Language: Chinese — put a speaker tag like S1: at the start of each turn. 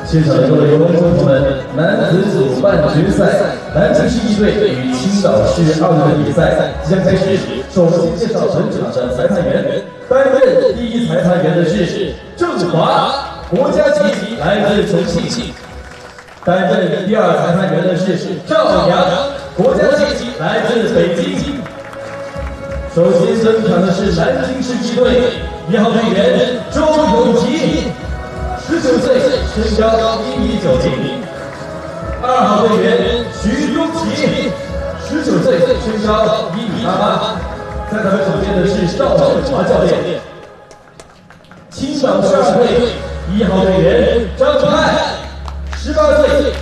S1: 现场的各位观众朋友们，男子组半决赛，南京市一队与青岛市奥运的比赛即将开始。首先介绍本场的裁判员，担任第一裁判员的是郑华，国家级，来自重庆；担任第二裁判员的是赵阳，国家级，来自北京。首先登场的是南京市一队1号队员周永吉。19岁，身高1.90米。2号队员徐宗奇，19岁，身高1.88米。在他们首先的是赵振华教练。青岛12队1号队员张派，18岁。